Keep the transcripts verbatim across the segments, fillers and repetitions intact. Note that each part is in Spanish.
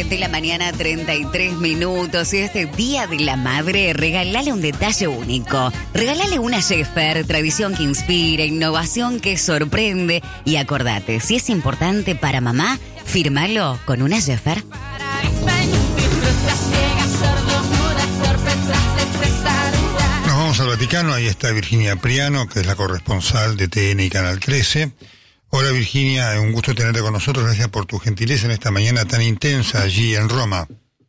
nueve de la mañana, treinta y tres minutos. Y este Día de la Madre, regálale un detalle único. Regálale una Jeffer, tradición que inspira, innovación que sorprende. Y acordate, si es importante para mamá, fírmalo con una Jeffer. Nos vamos al Vaticano, ahí está Virginia Priano, que es la corresponsal de T N y Canal trece. Hola Virginia, un gusto tenerte con nosotros, gracias por tu gentileza en esta mañana tan intensa allí en Roma.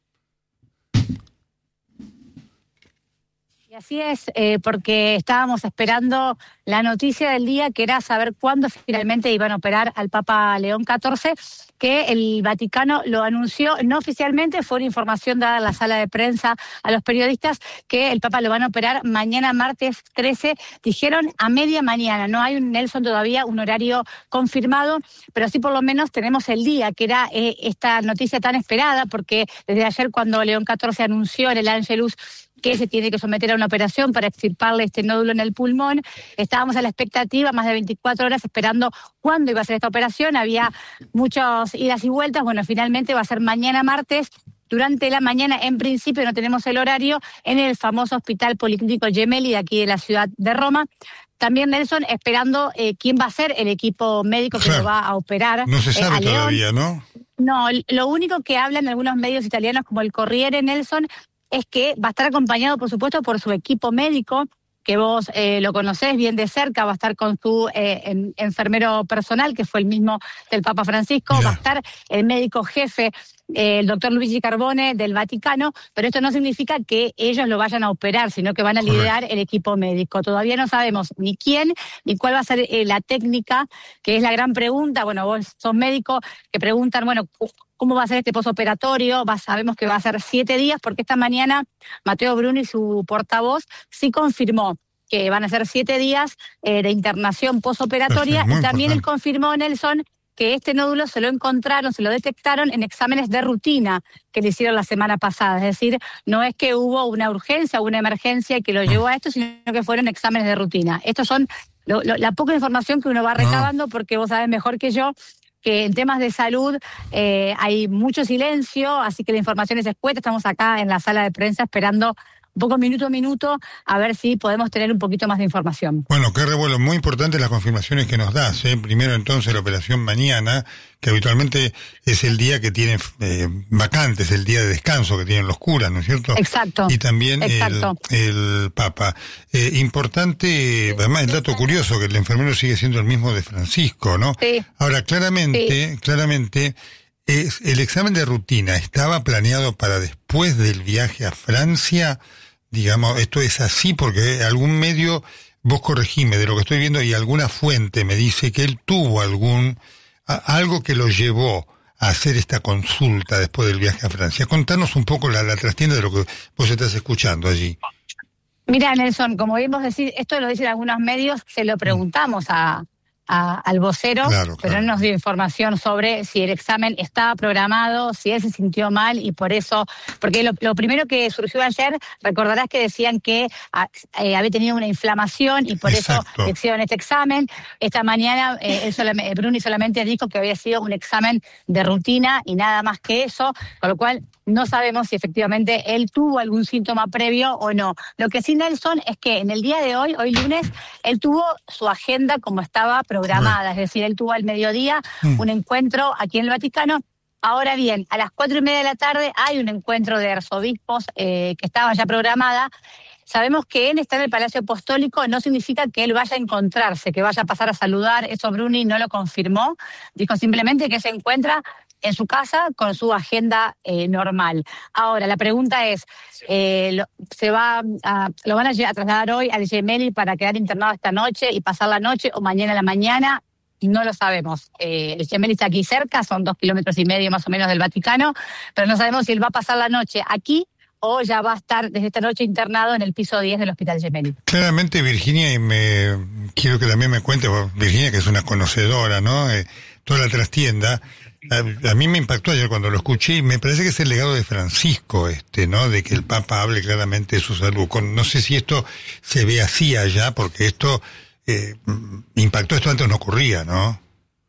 Y así es, eh, porque estábamos esperando la noticia del día, que era saber cuándo finalmente iban a operar al Papa León catorce, que el Vaticano lo anunció, no oficialmente, fue una información dada en la sala de prensa a los periodistas, que el Papa lo van a operar mañana martes trece, dijeron a media mañana, no hay un Nelson todavía un horario confirmado, pero sí por lo menos tenemos el día, que era eh, esta noticia tan esperada, porque desde ayer cuando León catorce anunció en el Angelus que se tiene que someter a una operación para extirparle este nódulo en el pulmón. Estábamos a la expectativa, más de veinticuatro horas, esperando cuándo iba a ser esta operación. Había muchas idas y vueltas. Bueno, finalmente va a ser mañana martes. Durante la mañana, en principio, no tenemos el horario, en el famoso Hospital Policlínico Gemelli, de aquí de la ciudad de Roma. También, Nelson, esperando eh, quién va a ser el equipo médico que Claro. lo va a operar. No se sabe eh, a León. todavía, ¿no? No, lo único que hablan algunos medios italianos como el Corriere, Nelson, es que va a estar acompañado, por supuesto, por su equipo médico, que vos eh, lo conocés bien de cerca, va a estar con su eh, en, enfermero personal, que fue el mismo del Papa Francisco, Mirá. va a estar el médico jefe, eh, el doctor Luigi Carbone del Vaticano, pero esto no significa que ellos lo vayan a operar, sino que van a liderar Correcto. el equipo médico. Todavía no sabemos ni quién, ni cuál va a ser eh, la técnica, que es la gran pregunta. Bueno, vos sos médico, que preguntan, bueno, ¿cómo va a ser este posoperatorio? Va, sabemos que va a ser siete días, porque esta mañana Matteo Bruni, su portavoz, sí confirmó que van a ser siete días eh, de internación posoperatoria. Perfecto, muy Y también él importante. confirmó, Nelson, que este nódulo se lo encontraron, se lo detectaron en exámenes de rutina que le hicieron la semana pasada. Es decir, no es que hubo una urgencia o una emergencia que lo llevó a esto, sino que fueron exámenes de rutina. Estos son lo, lo, la poca información que uno va recabando, porque vos sabés mejor que yo que en temas de salud eh, hay mucho silencio, así que la información es escueta. Estamos acá en la sala de prensa esperando un poco minuto a minuto a ver si podemos tener un poquito más de información. Bueno, qué revuelo, muy importantes las confirmaciones que nos das, ¿eh? Primero entonces la operación mañana, que habitualmente es el día que tienen eh, vacantes, el día de descanso que tienen los curas, ¿no es cierto? Exacto. Y también Exacto. el, el Papa. Eh, importante, además el dato curioso, que el enfermero sigue siendo el mismo de Francisco, ¿no? Sí. Ahora, claramente, Sí. claramente, es, el examen de rutina estaba planeado para después del viaje a Francia. Digamos, esto es así porque algún medio, vos corregime de lo que estoy viendo, y alguna fuente me dice que él tuvo algún, a, algo que lo llevó a hacer esta consulta después del viaje a Francia. Contanos un poco la, la trastienda de lo que vos estás escuchando allí. Mira, Nelson, como vimos decir, esto lo dicen algunos medios, se lo preguntamos a, a, al vocero, Claro, pero claro. no nos dio información sobre si el examen estaba programado, si él se sintió mal, y por eso, porque lo, lo primero que surgió ayer, recordarás que decían que a, eh, había tenido una inflamación y por Exacto. eso le hicieron este examen. Esta mañana eh, él solamente, Bruni solamente dijo que había sido un examen de rutina y nada más que eso, con lo cual no sabemos si efectivamente él tuvo algún síntoma previo o no. Lo que sí, Nelson, es que en el día de hoy, hoy lunes, él tuvo su agenda como estaba programada, es decir, él tuvo al mediodía Mm. un encuentro aquí en el Vaticano. Ahora bien, a las cuatro y media de la tarde hay un encuentro de arzobispos eh, que estaba ya programada. Sabemos que él está en el Palacio Apostólico, no significa que él vaya a encontrarse, que vaya a pasar a saludar. Eso Bruni no lo confirmó, dijo simplemente que se encuentra en su casa con su agenda eh, normal. Ahora, la pregunta es, eh, lo, ¿se va a, ¿lo van a, a trasladar hoy al Gemelli para quedar internado esta noche y pasar la noche, o mañana a la mañana? No lo sabemos. Eh, el Gemelli está aquí cerca, son dos kilómetros y medio más o menos del Vaticano, pero no sabemos si él va a pasar la noche aquí o ya va a estar desde esta noche internado en el piso diez del Hospital Gemelli. Claramente, Virginia, y me quiero que también me cuente, Virginia, que es una conocedora, ¿no? Eh, toda la trastienda. A, a mí me impactó ayer cuando lo escuché, y me parece que es el legado de Francisco, este, ¿no? De que el Papa hable claramente de su salud. Con, no sé si esto se ve así allá, porque esto eh, impactó, esto antes no ocurría, ¿no?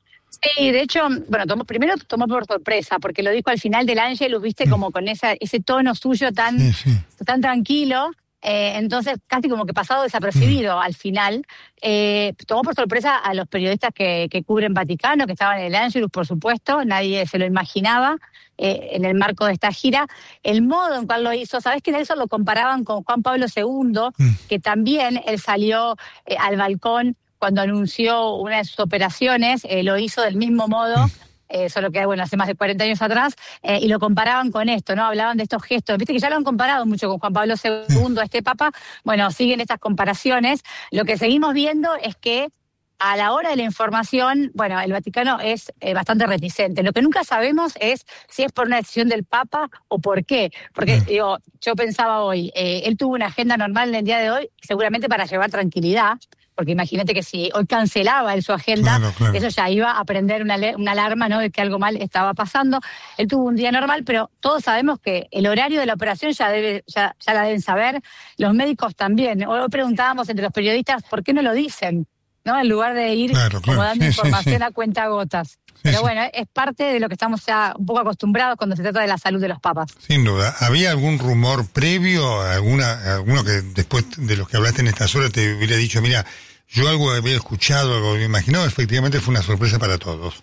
Sí, de hecho, bueno, tomó, primero tomó por sorpresa, porque lo dijo al final del Ángelus, viste, como con esa, ese tono suyo tan, Sí, sí. tan tranquilo, eh, entonces casi como que pasado desapercibido al final. Eh, tomó por sorpresa a los periodistas que, que cubren Vaticano, que estaban en el Ángelus, por supuesto, nadie se lo imaginaba eh, en el marco de esta gira. El modo en cual lo hizo, sabés que Nelson lo comparaban con Juan Pablo segundo, Mm. que también él salió eh, al balcón cuando anunció una de sus operaciones, eh, lo hizo del mismo modo, eh, solo que bueno, hace más de cuarenta años atrás, eh, y lo comparaban con esto, ¿no? Hablaban de estos gestos, viste que ya lo han comparado mucho con Juan Pablo segundo, este papa, bueno, siguen estas comparaciones. Lo que seguimos viendo es que a la hora de la información, bueno, el Vaticano es eh, bastante reticente. Lo que nunca sabemos es si es por una decisión del Papa o por qué. Porque, Mm. digo, yo pensaba hoy, eh, él tuvo una agenda normal en el día de hoy, seguramente para llevar tranquilidad, porque imagínate que si hoy cancelaba él su agenda, Claro, claro. eso ya iba a prender una, ale- una alarma, ¿no?, de que algo mal estaba pasando. Él tuvo un día normal, pero todos sabemos que el horario de la operación ya debe, ya, ya la deben saber, los médicos también. Hoy preguntábamos entre los periodistas, ¿por qué no lo dicen?, ¿no? En lugar de ir Claro, claro. como dando Sí, sí, información sí. a cuentagotas. Sí, Pero sí. bueno, es parte de lo que estamos ya un poco acostumbrados cuando se trata de la salud de los papas. Sin duda. ¿Había algún rumor previo, alguna, alguno que después de los que hablaste en estas horas te hubiera dicho, mira, yo algo había escuchado, algo había imaginado? Efectivamente fue una sorpresa para todos.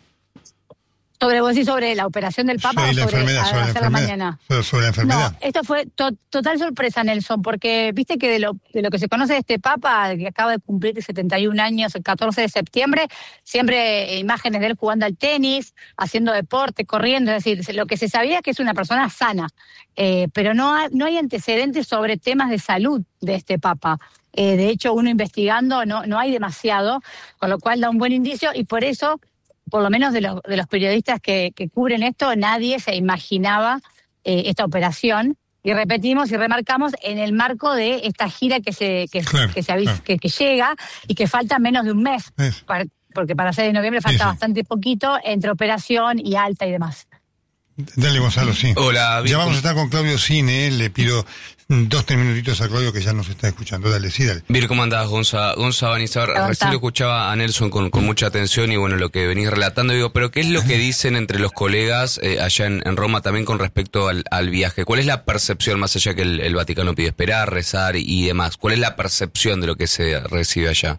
Sobre vos decís sobre la operación del Papa Sí, o la sobre, enfermedad, a- sobre la hacer la enfermedad. mañana. Sobre, sobre la enfermedad. No, esto fue to- total sorpresa, Nelson, porque viste que de lo, de lo que se conoce de este Papa, que acaba de cumplir setenta y un años el catorce de septiembre, siempre eh, imágenes de él jugando al tenis, haciendo deporte, corriendo, es decir, lo que se sabía es que es una persona sana, eh, pero no, ha- no hay antecedentes sobre temas de salud de este Papa. Eh, de hecho, uno investigando no, no hay demasiado, con lo cual da un buen indicio y por eso, por lo menos de los, de los periodistas que, que cubren esto, nadie se imaginaba eh, esta operación. Y repetimos y remarcamos en el marco de esta gira que se que, Claro, que, se avis- claro. que, que llega y que falta menos de un mes, Es- para- porque para seis de noviembre Sí, falta sí. bastante poquito entre operación y alta y demás. Dale, Gonzalo, sí. Hola, Ya Vic- vamos a estar con Claudio Cine, le pido dos, tres minutitos a Claudio que ya nos está escuchando. Dale, sí, dale. Vir, ¿cómo andás, Gonza? Gonza Banizar, Hola, Gonza. recién lo escuchaba a Nelson con, con mucha atención y bueno, lo que venís relatando, digo, pero ¿qué es lo que dicen entre los colegas eh, allá en, en Roma también con respecto al, al viaje? ¿Cuál es la percepción, más allá que el, el Vaticano pide esperar, rezar y, y demás? ¿Cuál es la percepción de lo que se recibe allá?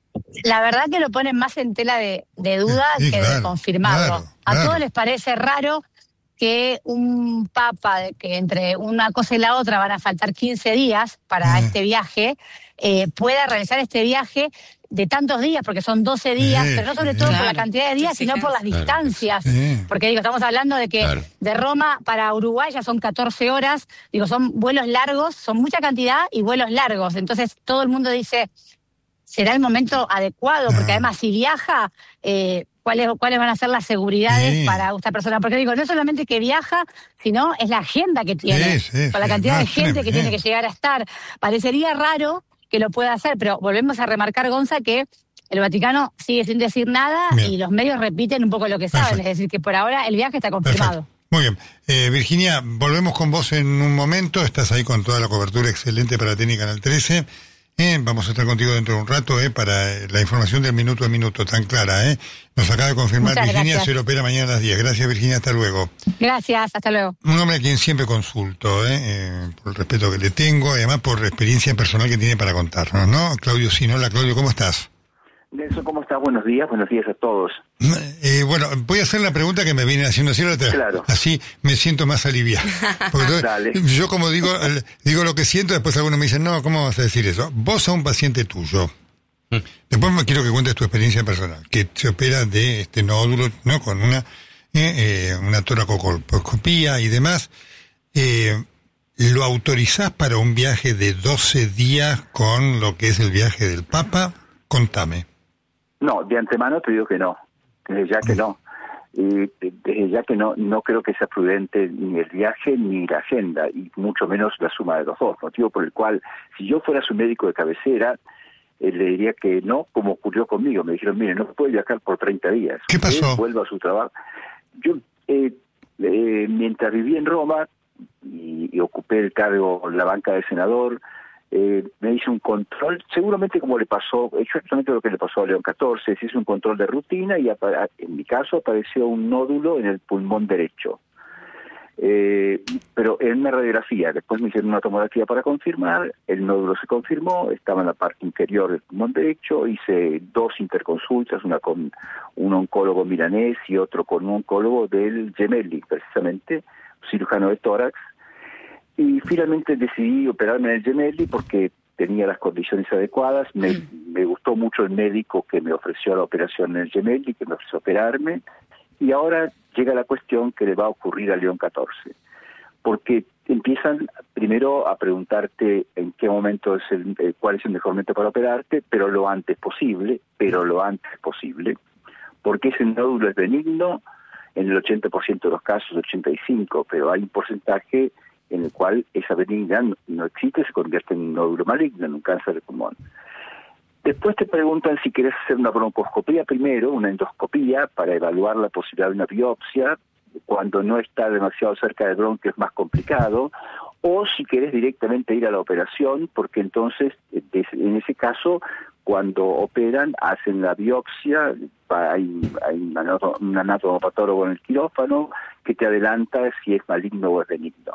La verdad que lo ponen más en tela de, de duda Sí, que claro, de confirmarlo. claro, A claro. todos les parece raro que un papa, de que entre una cosa y la otra van a faltar quince días para Mm. este viaje, eh, pueda realizar este viaje de tantos días, porque son doce días, Sí, pero no sobre sí. todo por la Claro, cantidad de días, sino por las Claro. distancias. Sí. Porque digo, estamos hablando de que Claro. de Roma para Uruguay ya son catorce horas, digo, son vuelos largos, son mucha cantidad y vuelos largos. Entonces todo el mundo dice, ¿será el momento adecuado? Porque Ah. además si viaja, eh, ¿cuáles, cuáles van a ser las seguridades Sí. para esta persona? Porque digo, no solamente que viaja, sino es la agenda que tiene, Sí, sí, con la sí. cantidad No, de gente que tremendo. tiene que llegar a estar. Parecería raro que lo pueda hacer, pero volvemos a remarcar, Gonza, que el Vaticano sigue sin decir nada Bien. y los medios repiten un poco lo que saben, Perfecto. es decir, que por ahora el viaje está confirmado. Perfecto. Muy bien. Eh, Virginia, volvemos con vos en un momento. Estás ahí con toda la cobertura excelente para T N I Canal trece. Eh, vamos a estar contigo dentro de un rato eh, para eh, la información del minuto a minuto tan clara. Eh. Nos acaba de confirmar Muchas Virginia, gracias. se lo opera mañana a las diez. Gracias, Virginia. Hasta luego. Gracias, hasta luego. Un hombre a quien siempre consulto, eh, eh, por el respeto que le tengo y además por la experiencia personal que tiene para contarnos, ¿no? Claudio Sinola. Claudio, ¿cómo estás? Nelson, ¿cómo estás? Buenos días, buenos días a todos. Eh, bueno, voy a hacer la pregunta que me viene haciendo siempre, Claro. así me siento más aliviado. Porque entonces, Dale. yo como digo el- digo lo que siento, después algunos me dicen, no, ¿cómo vas a decir eso? Vos a un paciente tuyo, Mm. después me quiero que cuentes tu experiencia personal, que se opera de este nódulo, ¿no? Con una, eh, eh, una toracolposcopía y demás, eh, ¿lo autorizás para un viaje de doce días con lo que es el viaje del Papa? Contame. No, de antemano te digo que no, desde ya que no. Y desde ya que no, no creo que sea prudente ni el viaje ni la agenda, y mucho menos la suma de los dos, motivo por el cual, si yo fuera su médico de cabecera, eh, le diría que no, como ocurrió conmigo. Me dijeron, mire, no puede viajar por treinta días. ¿Qué pasó? Él vuelva a su trabajo. Yo, eh, eh, mientras viví en Roma y, y ocupé el cargo, la banca de senador, Eh, me hice un control, seguramente como le pasó, exactamente lo que le pasó a León catorce, se hizo un control de rutina y en mi caso apareció un nódulo en el pulmón derecho. Eh, pero en una radiografía, después me hicieron una tomografía para confirmar, el nódulo se confirmó, estaba en la parte inferior del pulmón derecho, hice dos interconsultas, una con un oncólogo milanés y otro con un oncólogo del Gemelli, precisamente, cirujano de tórax, y finalmente decidí operarme en el Gemelli porque tenía las condiciones adecuadas, me, me gustó mucho el médico que me ofreció la operación en el Gemelli, que me ofreció operarme, y ahora llega la cuestión que le va a ocurrir a León catorce, porque empiezan primero a preguntarte en qué momento es el, eh, cuál es el mejor momento para operarte, pero lo antes posible, pero lo antes posible, porque ese nódulo es benigno en el ochenta por ciento de los casos, ochenta y cinco por ciento, pero hay un porcentaje en el cual esa benignidad no, no existe, se convierte en un nódulo maligno, en un cáncer de pulmón. Después te preguntan si quieres hacer una broncoscopía primero, una endoscopía, para evaluar la posibilidad de una biopsia, cuando no está demasiado cerca del bronquio es más complicado, o si quieres directamente ir a la operación, porque entonces, en ese caso, cuando operan, hacen la biopsia, hay, hay un anatomopatólogo en el quirófano que te adelanta si es maligno o es benigno.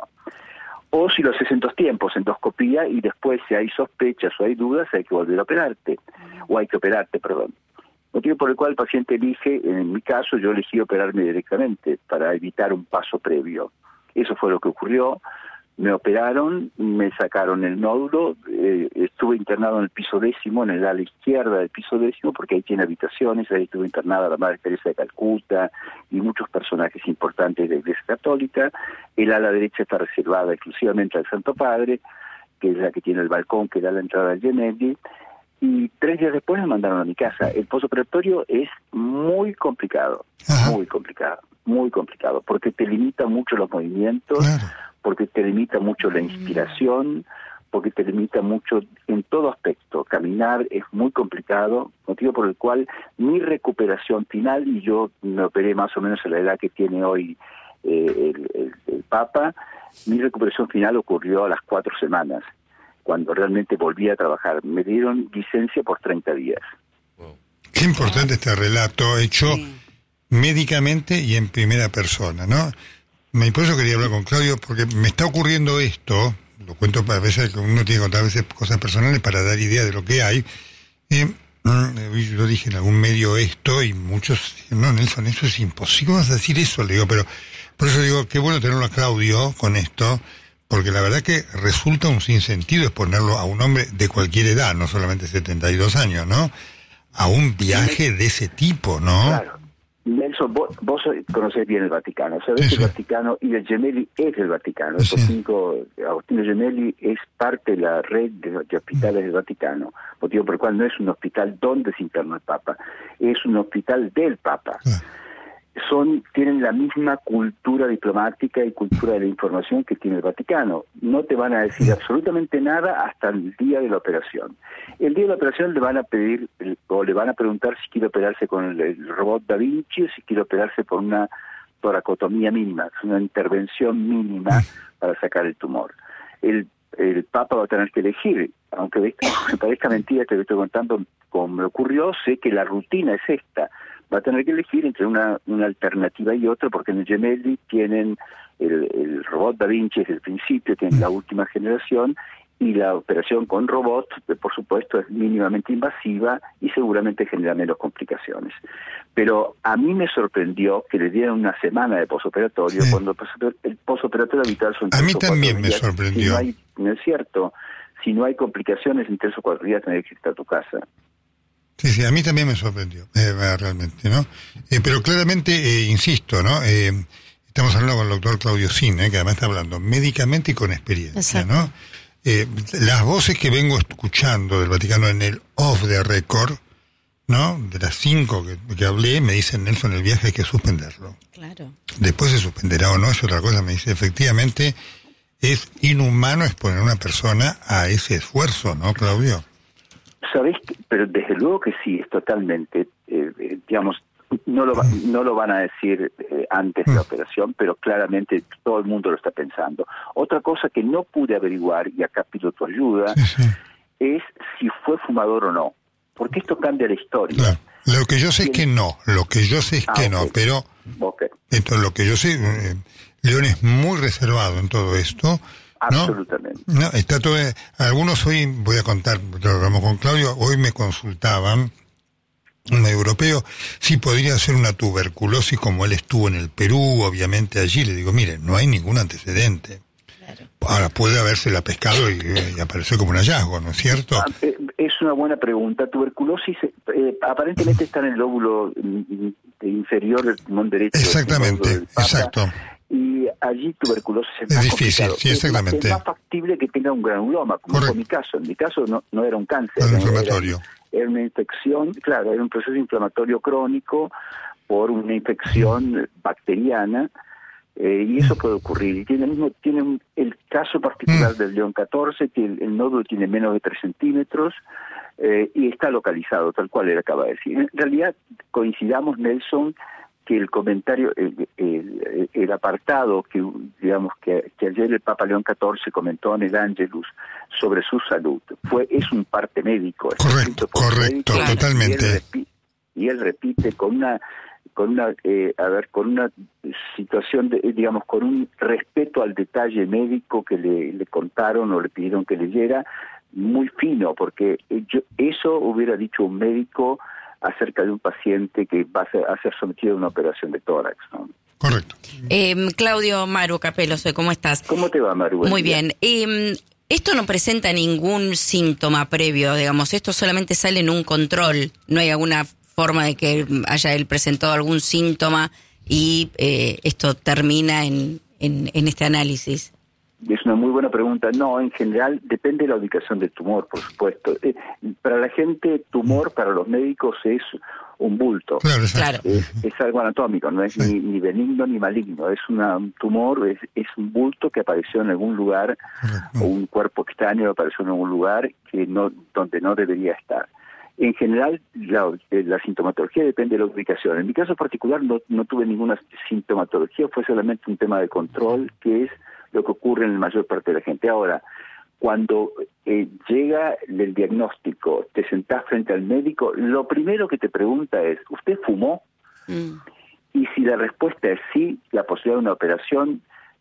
O si lo haces en dos tiempos, endoscopía, y después si hay sospechas o hay dudas, hay que volver a operarte, o hay que operarte, perdón. Motivo por el cual el paciente elige, en mi caso, yo elegí operarme directamente para evitar un paso previo. Eso fue lo que ocurrió. Me operaron, me sacaron el nódulo, eh, estuve internado en el piso décimo, en el ala izquierda del piso décimo, porque ahí tiene habitaciones, ahí estuvo internada la Madre Teresa de Calcuta y muchos personajes importantes de la Iglesia Católica. El ala derecha está reservada exclusivamente al Santo Padre, que es la que tiene el balcón que da la entrada al Gemelli, y tres días después me mandaron a mi casa. El posoperatorio es muy complicado, Ajá. muy complicado, muy complicado, porque te limita mucho los movimientos, claro. porque te limita mucho la inspiración, porque te limita mucho en todo aspecto. Caminar es muy complicado, motivo por el cual mi recuperación final, y yo me operé más o menos a la edad que tiene hoy eh, el, el, el Papa, mi recuperación final ocurrió a las cuatro semanas, cuando realmente volví a trabajar. Me dieron licencia por treinta días. Qué importante este relato hecho sí. médicamente y en primera persona, ¿no? Y por eso quería hablar con Claudio, porque me está ocurriendo esto, lo cuento a veces, que uno tiene que contar a veces cosas personales para dar idea de lo que hay. Eh, yo dije en algún medio esto, y muchos dicen, no, Nelson, eso es imposible, ¿cómo vas a decir eso? Le digo, pero por eso digo, qué bueno tenerlo a Claudio con esto, porque la verdad que resulta un sinsentido exponerlo a un hombre de cualquier edad, no solamente setenta y dos años, ¿no? A un viaje de ese tipo, ¿no? Claro. Nelson, vos, vos conocés bien el Vaticano, sabés sí, que el sí. Vaticano y el Gemelli es el Vaticano. Sí. Cinco, Agostino Gemelli es parte de la red de, de hospitales del Vaticano, motivo por el cual no es un hospital donde se interna el Papa, es un hospital del Papa. Sí. Son, tienen la misma cultura diplomática y cultura de la información que tiene el Vaticano. No te van a decir absolutamente nada hasta el día de la operación. El día de la operación le van a pedir, o le van a preguntar si quiere operarse con el, el robot Da Vinci o si quiere operarse por una toracotomía mínima, una intervención mínima para sacar el tumor. El, el Papa va a tener que elegir, aunque me parezca mentira que le estoy contando como me ocurrió, sé que la rutina es esta. Va a tener que elegir entre una, una alternativa y otra, porque en el Gemelli tienen el, el robot Da Vinci desde el principio, tienen la última generación, y la operación con robot, por supuesto, es mínimamente invasiva y seguramente genera menos complicaciones. Pero a mí me sorprendió que le dieran una semana de posoperatorio, sí. cuando el posoperatorio habitual son tres A mí o también me días. sorprendió. Si no, hay, no es cierto, si no hay complicaciones en tres o cuatro días tenés que irte a tu casa. Sí, sí, a mí también me sorprendió, eh, realmente, ¿no? Eh, pero claramente, eh, insisto, ¿no? Eh, estamos hablando con el doctor Claudio Sin, eh, que además está hablando médicamente y con experiencia, Exacto. ¿no? Eh, las voces que vengo escuchando del Vaticano en el off the record, ¿no? De las cinco que, que hablé, me dicen, Nelson, el viaje hay que suspenderlo. Claro. Después se suspenderá o no, es otra cosa, me dice, efectivamente, es inhumano exponer a una persona a ese esfuerzo, ¿no, Claudio? ¿Sabés? Pero desde luego que sí, es totalmente, eh, digamos, No lo, va, no lo van a decir eh, antes de la operación, pero claramente todo el mundo lo está pensando. Otra cosa que no pude averiguar, y acá pido tu ayuda, sí, sí. es si fue fumador o no, porque esto cambia la historia. Claro. Lo que yo sé es que no, lo que yo sé es Ah, que okay. no, pero Okay. esto, lo que yo sé, eh, León es muy reservado en todo esto. ¿No? Absolutamente. No, está todo. Algunos hoy, voy a contar, lo hablamos con Claudio, hoy me consultaban, un europeo, si podría ser una tuberculosis como él estuvo en el Perú, obviamente allí. Le digo, mire, no hay ningún antecedente. Claro. Ahora puede habérsela pescado y, y apareció como un hallazgo, ¿no es cierto? Ah, eh, es una buena pregunta. Tuberculosis eh, aparentemente está en el lóbulo mm, inferior del pulmón derecho. Exactamente, exacto. Y allí tuberculosis es, es más difícil, complicado. sí, exactamente. Es más, es más factible que tenga un granuloma, como fue mi caso. En mi caso no, no era un cáncer. Un era, inflamatorio. Era una infección, claro, era un proceso inflamatorio crónico por una infección bacteriana, eh, y eso puede ocurrir. Y tiene, mismo, tiene un, el caso particular del León catorce, que el, el nódulo tiene menos de tres centímetros, eh, y está localizado, tal cual él acaba de decir. En realidad, coincidamos, Nelson, que el comentario, el, el, el apartado que digamos que, que ayer el Papa León catorce comentó en el Angelus sobre su salud, fue es un parte médico. Correcto, correcto, médico, totalmente. Y él, repite, y él repite con una, con una, eh, a ver, con una situación, de, digamos, con un respeto al detalle médico que le, le contaron o le pidieron que leyera, muy fino, porque yo, eso hubiera dicho un médico acerca de un paciente que va a ser, a ser sometido a una operación de tórax, ¿no? Correcto. Eh, Claudio Maru Capelo, ¿cómo estás? ¿Cómo te va, Maru? Buen Muy día. bien. Eh, esto no presenta ningún síntoma previo, digamos, esto solamente sale en un control, no hay alguna forma de que haya él presentado algún síntoma y eh, esto termina en, en, en este análisis. Es una muy buena pregunta. No, en general depende de la ubicación del tumor, por supuesto. Eh, para la gente, tumor para los médicos es un bulto. Claro, claro. Es, es algo anatómico, no es sí. ni, ni benigno ni maligno. Es una, un tumor, es, es un bulto que apareció en algún lugar, Correcto. o un cuerpo extraño que apareció en algún lugar que no, donde no debería estar. En general, la, la sintomatología depende de la ubicación. En mi caso particular no, no tuve ninguna sintomatología, fue solamente un tema de control, que es lo que ocurre en la mayor parte de la gente. Ahora, cuando eh, llega el diagnóstico, te sentás frente al médico, lo primero que te pregunta es, ¿usted fumó? Mm. Y si la respuesta es sí, la posibilidad de una operación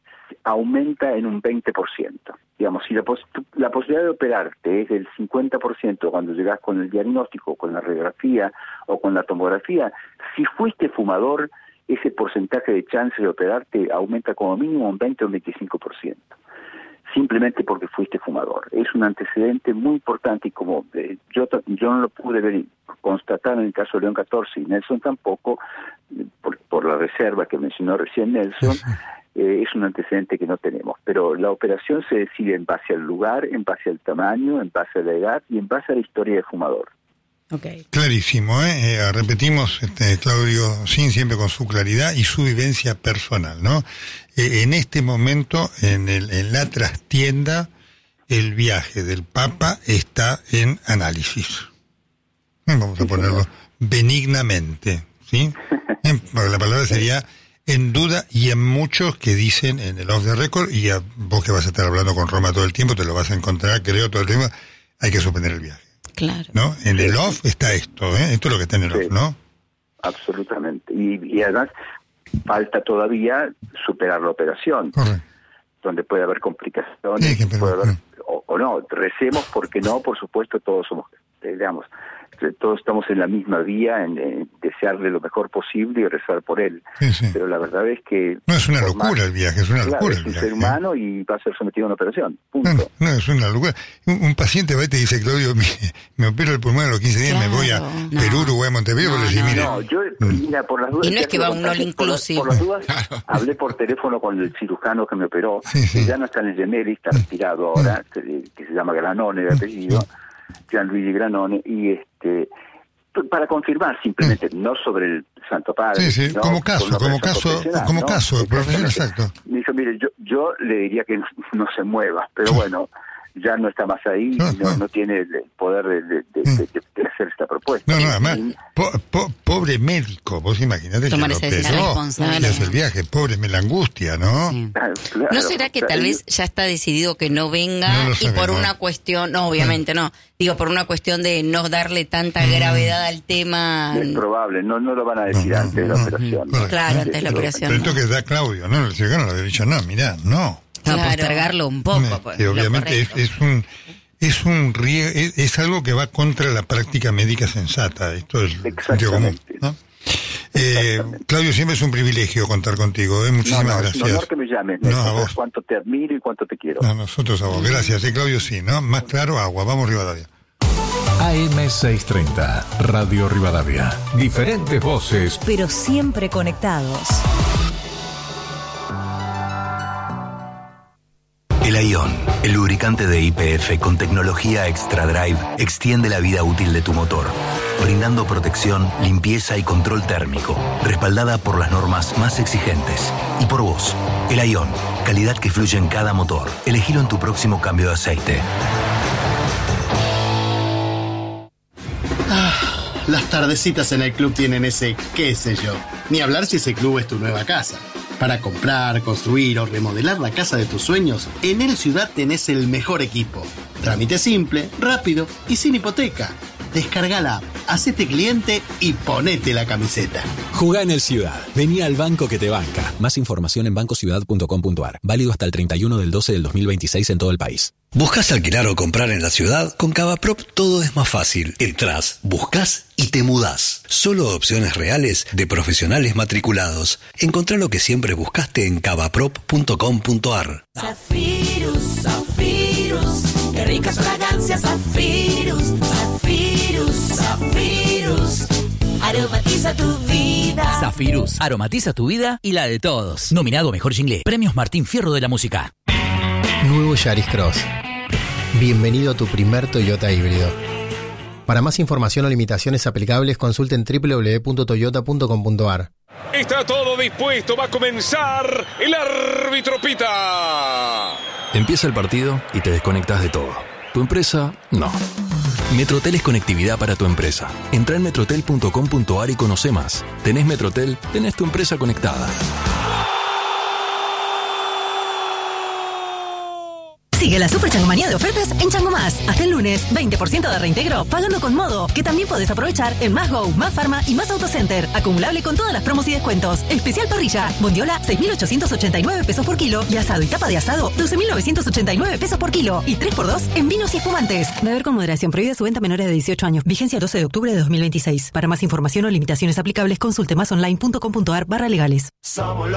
aumenta en un veinte por ciento. Digamos, si la, pos la posibilidad de operarte es del cincuenta por ciento cuando llegas con el diagnóstico, con la radiografía o con la tomografía, si fuiste fumador, ese porcentaje de chance de operarte aumenta como mínimo un veinte o un veinticinco por ciento. Simplemente porque fuiste fumador. Es un antecedente muy importante y como eh, yo yo no lo pude ver constatar en el caso de León catorce y Nelson tampoco, eh, por, por la reserva que mencionó recién Nelson, eh, es un antecedente que no tenemos. Pero la operación se decide en base al lugar, en base al tamaño, en base a la edad y en base a la historia del fumador. Okay. Clarísimo, ¿eh? Eh, repetimos, este, Claudio Sin siempre con su claridad y su vivencia personal, ¿no? Eh, en este momento, en, el, en la trastienda, el viaje del Papa está en análisis. Vamos a ponerlo benignamente, ¿sí? Eh, la palabra sería en duda y en muchos que dicen en el off the record, y a vos que vas a estar hablando con Roma todo el tiempo, te lo vas a encontrar, creo, todo el tiempo, hay que suspender el viaje. Claro. ¿No? En el off está esto, ¿eh? Esto es lo que está en el sí, off, ¿no? Absolutamente. Y, y además falta todavía superar la operación. Correcto. Donde puede haber complicaciones, Sí, que, puede pero, haber, o, o no, recemos porque no, por supuesto todos somos, eh, digamos, todos estamos en la misma vía, en, en desearle lo mejor posible y rezar por él. Sí, sí. Pero la verdad es que... No es una locura más, el viaje, es una claro, locura es el un viaje. ser humano y va a ser sometido a una operación, punto. No, no, es una locura. Un, un paciente va y te dice, Claudio, me, me opero el pulmón a los quince días, claro, me voy a no. Perú, Uruguay, Montevideo, no, pero si no, mire... No, yo, mira, por las dudas... Y no es que va un all inclusive. Por, por las dudas, claro, hablé por teléfono con el cirujano que me operó, sí, sí, que ya no está en el Gemelli, está retirado ahora, que, que se llama Granone, de apellido, Gianluigi Granone, y este... para confirmar simplemente, mm. no sobre el Santo Padre. Sí, sí, ¿no? como caso, como caso, como ¿no? caso, profesional, exacto. Me dijo, mire, yo, yo le diría que no, no se mueva, pero bueno, ya no está más ahí, No, no, no, no. tiene el poder de, de, de, de, de hacer esta propuesta. No, no, además, Y- po- po- pobre médico, vos imaginate que Tomar lo esa decisión operó, responsable. que hace el viaje, pobre, me la angustia, ¿no? Sí. Claro, claro, ¿No será que o sea, tal y- vez ya está decidido que no venga No lo y sabemos. por una cuestión, no, obviamente no, digo por una cuestión de no darle tanta gravedad al tema? Es probable, no, no lo van a decir No, no, antes de la no, operación. no, Claro, antes de la Pero- operación. Pero esto que da Claudio, ¿no? El cirujano le había dicho, no, mirá, no. No, Claro. postergarlo un poco. Eh, pues, que lo obviamente es, correcto. es un es un rie- es, es algo que va contra la práctica médica sensata. Esto es sentido común, Exactamente. ¿no? Eh, Claudio, siempre es un privilegio contar contigo. ¿eh? No, Muchísimas no, es un gracias. honor que me llames. No, No, a sabes vos. cuánto te admiro y cuánto te quiero. No, nosotros a vos. Gracias, eh, Claudio, sí, ¿no? Más claro, agua. Vamos, Rivadavia. A M seiscientos treinta, Radio Rivadavia. Diferentes voces. pero siempre conectados. El Ion, el lubricante de Y P F con tecnología Extra Drive, extiende la vida útil de tu motor, brindando protección, limpieza y control térmico, respaldada por las normas más exigentes. Y por vos, el Ion, calidad que fluye en cada motor. Elegilo en tu próximo cambio de aceite. Las tardecitas en el club tienen ese qué sé yo. Ni hablar si ese club es tu nueva casa. Para comprar, construir o remodelar la casa de tus sueños, en El Ciudad tenés el mejor equipo. Trámite simple, rápido y sin hipoteca. Descarga la app, hacete cliente y ponete la camiseta. Jugá en el Ciudad. Vení al banco que te banca. Más información en banco ciudad punto com punto a r. Válido hasta el treinta y uno del doce del dos mil veintiséis en todo el país. ¿Buscas alquilar o comprar en la ciudad? Con Cavaprop todo es más fácil. Entrás, buscas y te mudás. Solo opciones reales de profesionales matriculados. Encontrá lo que siempre buscaste en cavaprop punto com punto a r. Zafirus, Zafirus, qué ricas fragancias, Zafirus, Zafirus, Zafirus, aromatiza tu vida. Zafirus, aromatiza tu vida y la de todos. Nominado a Mejor Jingle, Premios Martín Fierro de la Música. Nuevo Yaris Cross. Bienvenido a tu primer Toyota híbrido. Para más información o limitaciones aplicables, consulte en doble u doble u doble u punto toyota punto com punto a r. Está todo dispuesto, va a comenzar el árbitro pita. Empieza el partido y te desconectas de todo. Tu empresa, no. Metrotel es conectividad para tu empresa. Entra en metrotel punto com punto a r y conoce más. Tenés Metrotel, tenés tu empresa conectada. Sigue la super changomanía de ofertas en Chango Más. Hasta el lunes, veinte por ciento de reintegro, pagando con Modo, que también podés aprovechar en Más Go, Más Pharma y Más Autocenter. Acumulable con todas las promos y descuentos. Especial parrilla, bondiola, seis mil ochocientos ochenta y nueve pesos por kilo. Y asado y tapa de asado, doce mil novecientos ochenta y nueve pesos por kilo. Y tres por dos en vinos y espumantes. Beber con moderación. Prohibida su venta a menores de dieciocho años. Vigencia doce de octubre de dos mil veintiséis. Para más información o limitaciones aplicables, consulte másonline punto com punto a r barra legales.